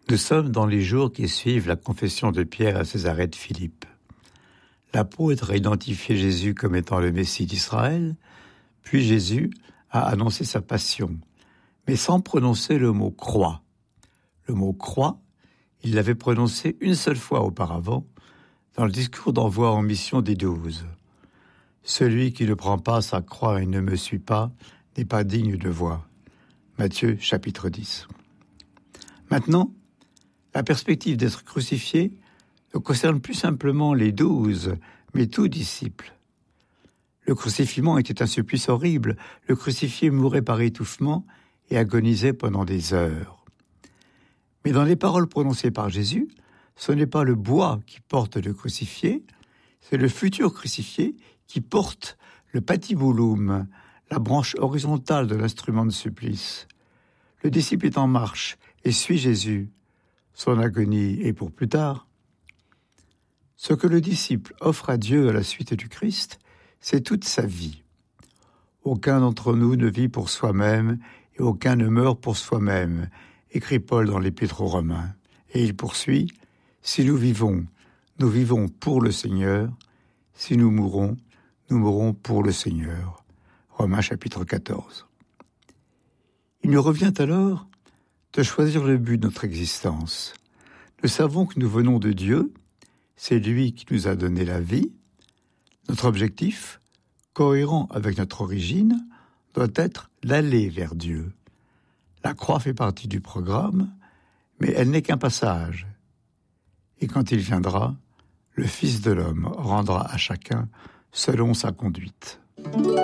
Nous sommes dans les jours qui suivent la confession de Pierre à Césarée de Philippe. L'apôtre a identifié Jésus comme étant le Messie d'Israël, puis Jésus a annoncé sa passion, mais sans prononcer le mot « croix ». Le mot « croix », il l'avait prononcé une seule fois auparavant, dans le discours d'envoi en mission des 12. « Celui qui ne prend pas sa croix et ne me suit pas n'est pas digne de moi. » Matthieu, chapitre 10. Maintenant, la perspective d'être crucifié ne concerne plus simplement les 12, mais tout disciple. Le crucifiement était un supplice horrible. Le crucifié mourait par étouffement et agonisait pendant des heures. Mais dans les paroles prononcées par Jésus, ce n'est pas le bois qui porte le crucifié, c'est le futur crucifié qui porte le patibulum, la branche horizontale de l'instrument de supplice. Le disciple est en marche et suit Jésus. Son agonie est pour plus tard. Ce que le disciple offre à Dieu à la suite du Christ, c'est toute sa vie. Aucun d'entre nous ne vit pour soi-même et aucun ne meurt pour soi-même, écrit Paul dans l'Épître aux Romains. Et il poursuit, « Si nous vivons pour le Seigneur. Si nous mourons pour le Seigneur. » Romains chapitre 14. Il nous revient alors de choisir le but de notre existence. Nous savons que nous venons de Dieu, c'est lui qui nous a donné la vie. Notre objectif, cohérent avec notre origine, doit être d'aller vers Dieu. La croix fait partie du programme, mais elle n'est qu'un passage. Et quand il viendra, le Fils de l'homme rendra à chacun selon sa conduite.